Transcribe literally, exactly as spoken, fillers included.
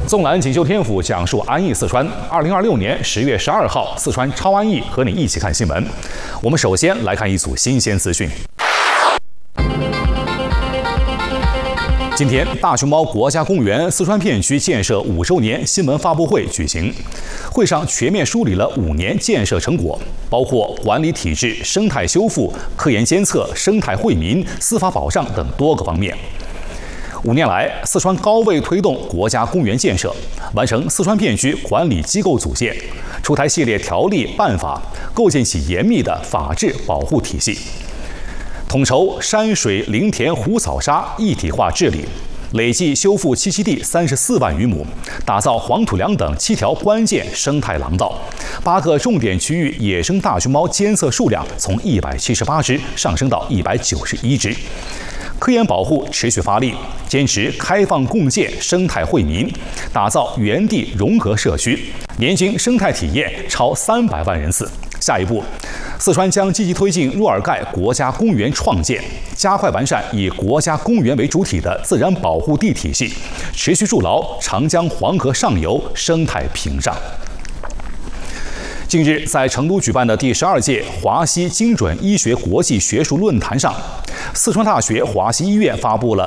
纵览锦绣天府，讲述安逸四川。二零二六年十月十二号，四川超安逸和你一起看新闻。我们首先来看一组新鲜资讯。今天，大熊猫国家公园四川片区建设五周年新闻发布会举行，会上全面梳理了五年建设成果，包括管理体制、生态修复、科研监测、生态惠民、司法保障等多个方面。五年来，四川高位推动国家公园建设，完成四川片区管理机构组建，出台系列条例办法，构建起严密的法治保护体系。统筹山水林田湖草沙一体化治理，累计修复栖息地三十四万余亩，打造黄土梁等七条关键生态廊道。八个重点区域野生大熊猫监测数量从一百七十八只上升到一百九十一只。科研保护持续发力，坚持开放共建、生态惠民，打造原地融合社区，年均生态体验超三百万人次。下一步，四川将积极推进若尔盖国家公园创建，加快完善以国家公园为主体的自然保护地体系，持续筑牢长江黄河上游生态屏障。近日，在成都举办的第十二届华西精准医学国际学术论坛上，四川大学华西医院发布了